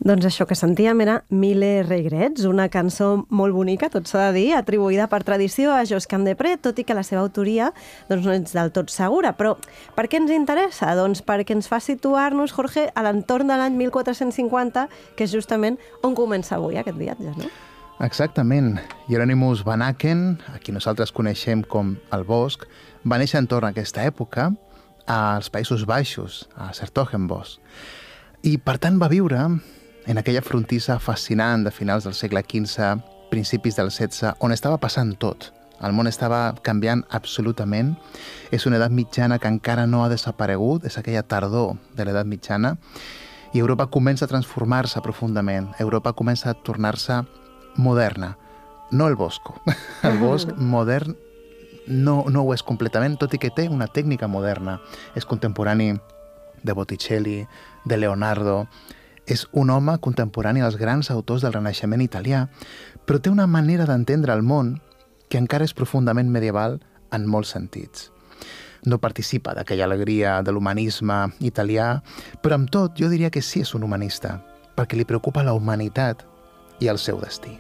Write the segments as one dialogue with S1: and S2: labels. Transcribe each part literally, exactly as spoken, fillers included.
S1: Doncs això que sentíem era Mille Regrets, una cançó molt bonica, tot s'ha de dir, atribuïda per tradició a Josquin des Prez, tot i que la seva autoria doncs, no és del tot segura. Però per què ens interessa? Doncs perquè ens fa situar-nos, Jorge, a l'entorn de l'any mil quatre-cents cinquanta, que és justament on comença avui aquest viatge, no?
S2: Exactament. Hieronymus van Aken, a qui nosaltres coneixem com el Bosc, va néixer entorn a aquesta època als Països Baixos, a 's-Hertogenbosch. I, per tant, va viure en aquella frontissa fascinant de finals del segle quinze, principis del setze, on estava passant tot. El món estava canviant absolutament. És una edat mitjana que encara no ha desaparegut, és aquella tardor de l'edat mitjana, i Europa comença a transformar-se profundament. Europa comença a tornar-se moderna. No el Bosco. El Bosc modern no, no ho és completament, tot i que té una tècnica moderna. És contemporani de Botticelli, de Leonardo. És un home contemporani als grans autors del Renaixement italià, però té una manera d'entendre el món que encara és profundament medieval en molts sentits. No participa d'aquella alegria de l'humanisme italià, però amb tot jo diria que sí és un humanista, perquè li preocupa la humanitat i el seu destí.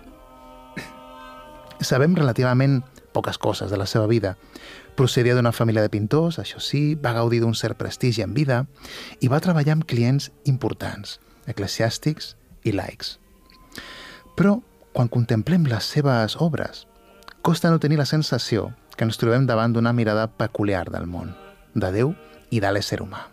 S2: Sabem relativament poques coses de la seva vida. Procedia d'una família de pintors, això sí, va gaudir d'un cert prestigi en vida i va treballar amb clients importants, eclesiàstics i laics. Però, quan contemplem les seves obres, costa no tenir la sensació que ens trobem davant d'una mirada peculiar del món, de Déu i de l'ésser humà.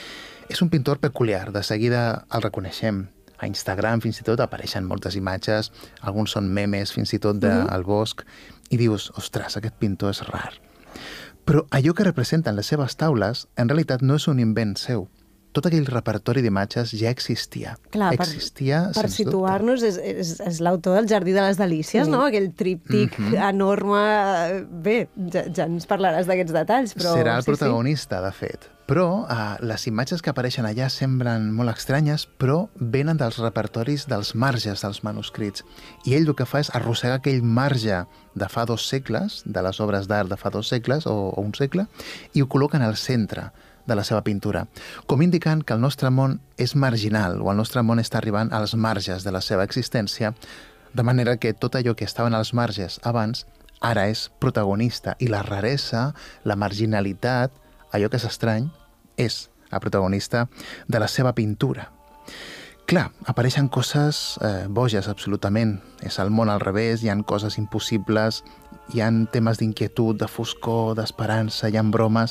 S2: És un pintor peculiar, de seguida el reconeixem. A Instagram fins i tot apareixen moltes imatges, alguns són memes fins i tot del mm-hmm. Bosc, i dius, ostres, aquest pintor és rar. Però allò que representen les seves taules, en realitat no és un invent seu. Tot aquell repertori d'imatges ja existia.
S1: Clar,
S2: existia,
S1: per, per situar-nos, és, és, és l'autor del Jardí de les Delícies, sí. No? Aquell tríptic mm-hmm. enorme... Bé, ja, ja ens parlaràs d'aquests detalls, però...
S2: Serà el
S1: sí,
S2: protagonista, sí. De fet. Però uh, les imatges que apareixen allà semblen molt estranyes, però venen dels repertoris dels marges dels manuscrits. I ell el que fa és arrossegar aquell marge de fa dos segles, de les obres d'art de fa dos segles o, o un segle, i ho col·loca en el centre de la seva pintura, com indicant que el nostre món és marginal, o el nostre món està arribant als marges de la seva existència, de manera que tot allò que estava als marges abans, ara és protagonista, i la raresa, la marginalitat, allò que és estrany, és el protagonista de la seva pintura. Clar, apareixen coses eh, boges, absolutament. És el món al revés, hi ha coses impossibles, hi ha temes d'inquietud, de foscor, d'esperança, hi ha bromes.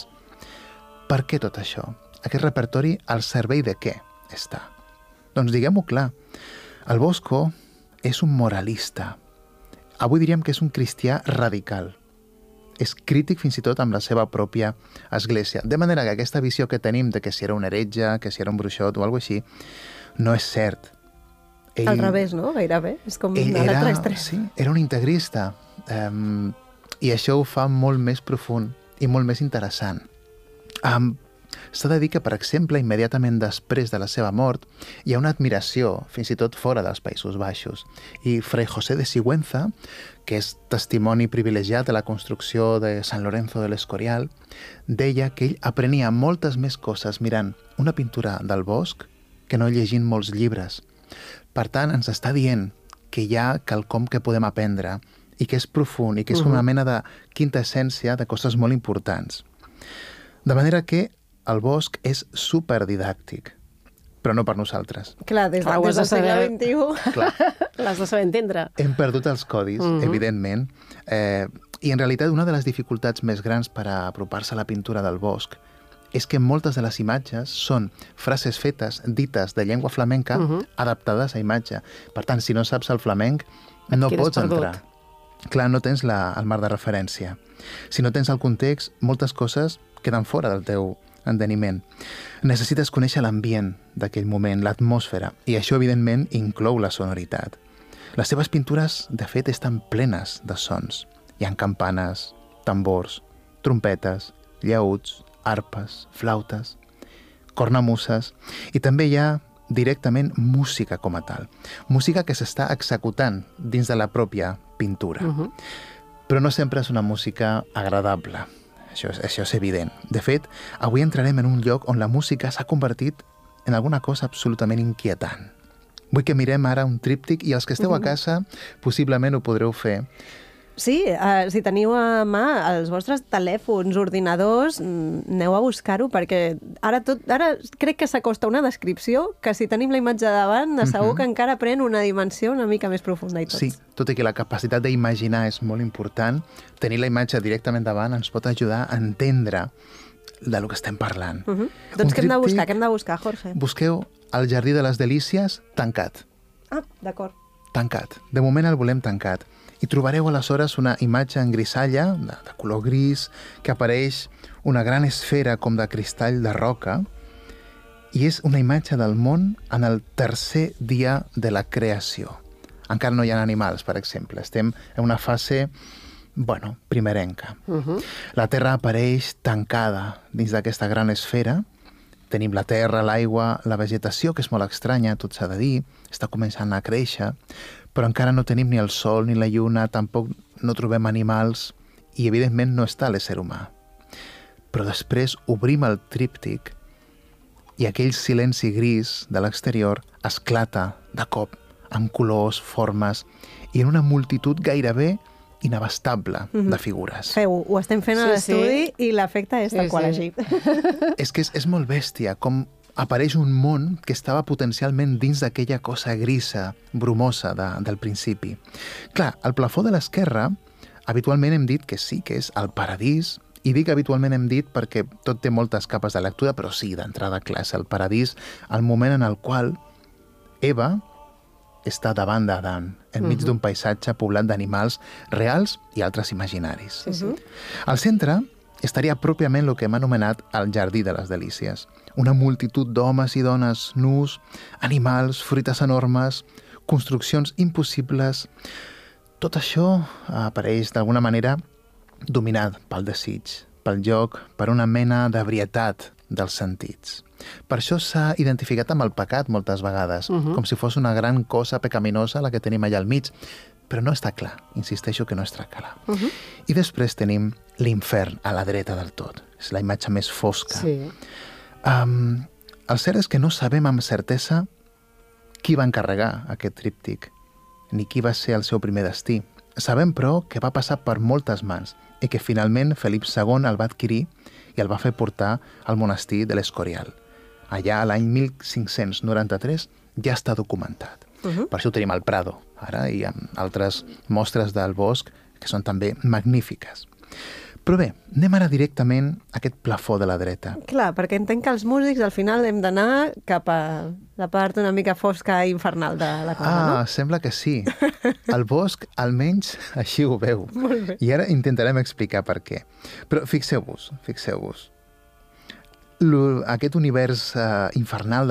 S2: Per què tot això? Aquest repertori al servei de què està? Doncs diguem-ho clar, el Bosco és un moralista. Avui diríem que és un cristià radical. És crític fins i tot amb la seva pròpia església. De manera que aquesta visió que tenim de que si era un heretge, que si era un bruixot o alguna cosa així, no és cert.
S1: Ell, al revés, no? Gairebé. És com un altre extrem.
S2: Sí, era un integrista. Um, I això ho fa molt més profund i molt més interessant. Um, S'ha de dir que, per exemple, immediatament després de la seva mort, hi ha una admiració, fins i tot fora dels Països Baixos. I Fray José de Sigüenza, que és testimoni privilegiat de la construcció de Sant Lorenzo de l'Escorial, deia que ell aprenia moltes més coses mirant una pintura del Bosc que no llegint molts llibres. Per tant, ens està dient que hi ha quelcom que podem aprendre i que és profund i que és una mena de quinta essència de coses molt importants. De manera que el Bosc és superdidàctic, però no per nosaltres.
S1: Clar, des, Clar, des del segle vint-i-u
S3: l'has de saber entendre.
S2: Hem perdut els codis, uh-huh. evidentment, eh, i en realitat una de les dificultats més grans per a apropar-se a la pintura del Bosc és que moltes de les imatges són frases fetes, dites de llengua flamenca, uh-huh. adaptades a imatge. Per tant, si no saps el flamenc, no pots perdut. entrar. Clar, no tens la, el marc de referència. Si no tens el context, moltes coses queden fora del teu enteniment. Necessites conèixer l'ambient d'aquell moment, l'atmosfera, i això, evidentment, inclou la sonoritat. Les seves pintures, de fet, estan plenes de sons. Hi ha campanes, tambors, trompetes, llaüts, arpes, flautes, cornamuses, i també hi ha directament música com a tal. Música que s'està executant dins de la pròpia pintura. Uh-huh. Però no sempre és una música agradable. Això és, això és evident. De fet, avui entrarem en un lloc on la música s'ha convertit en alguna cosa absolutament inquietant. Vull que mirem ara un tríptic i els que esteu a casa possiblement ho podreu fer.
S1: Sí, uh, si teniu a mà els vostres telèfons, ordinadors, aneu a buscar-ho, perquè ara, tot, ara crec que s'acosta una descripció que si tenim la imatge davant, de segur
S2: Mhm.
S1: que encara pren una dimensió una mica més profunda i tot.
S2: Sí, tot i que la capacitat d'imaginar és molt important, tenir la imatge directament davant ens pot ajudar a entendre de lo que estem parlant.
S1: Uh -huh.
S2: Un
S1: Doncs què hem de
S2: tríptic-
S1: buscar? Què hem de buscar, Jorge?
S2: Busqueu el Jardí de les Delícies tancat.
S1: Ah, d'acord.
S2: Tancat. De moment el volem tancat. I trobareu aleshores una imatge en grisalla, de, de color gris, que apareix una gran esfera com de cristall de roca, i és una imatge del món en el tercer dia de la creació. Encara no hi ha animals, per exemple. Estem en una fase, bueno, primerenca.
S3: Uh -huh.
S2: La Terra apareix tancada dins d'aquesta gran esfera. Tenim la terra, l'aigua, la vegetació, que és molt estranya, tot s'ha de dir, està començant a créixer, però encara no tenim ni el sol ni la lluna, tampoc no trobem animals i, evidentment, no està l'ésser humà. Però després obrim el tríptic i aquell silenci gris de l'exterior esclata de cop amb colors, formes i en una multitud gairebé inabastable
S1: Mhm.
S2: de figures.
S1: Feu, ho estem fent a
S3: Sí,
S1: l'estudi i l'efecte és
S3: Sí,
S1: tal qual
S3: sí.
S1: així.
S2: És que és, és molt bèstia, com apareix un món que estava potencialment dins d'aquella cosa grisa, brumosa de, del principi. Clar, el plafó de l'esquerra, habitualment hem dit que sí, que és el paradís, i dic habitualment hem dit perquè tot té moltes capes de lectura, però sí, d'entrada clar, és el paradís, el moment en el qual Eva està davant d'Adam, enmig d'un paisatge poblat d'animals reals i altres imaginaris.
S3: Sí, sí.
S2: Al centre estaria pròpiament el que hem anomenat el Jardí de les Delícies. Una multitud d'homes i dones nus, animals, fruites enormes, construccions impossibles. Tot això apareix d'alguna manera dominat pel desig, pel joc, per una mena d'ebrietat dels sentits. Per això s'ha identificat amb el pecat moltes vegades,
S3: Mhm.
S2: com si fos una gran cosa pecaminosa la que tenim allà al mig, però no està clar, insisteixo que no està clar.
S1: Uh -huh.
S2: I després tenim l'infern a la dreta del tot. És la imatge més fosca.
S3: Sí.
S2: Um, el cert és que no sabem amb certesa qui va encarregar aquest tríptic, ni qui va ser el seu primer destí. Sabem, però, que va passar per moltes mans i que finalment Felip segon el va adquirir i el va fer portar al monestir de l'Escorial. Allà, a l'any mil cinc-cents noranta-tres, ja està documentat.
S1: Uh -huh.
S2: Per això ho tenim al Prado, ara, i amb altres mostres del bosc que són també magnífiques. Però bé, anem ara directament a aquest plafó de la dreta.
S1: Clar, perquè entenc que els músics al final hem d'anar cap a la part una mica fosca i infernal de la cosa,
S2: Ah, sembla que sí. El bosc, almenys, així ho veu.
S1: Molt bé.
S2: I ara intentarem explicar per què. Però fixeu-vos, fixeu-vos. Lo- Aquest univers eh, infernal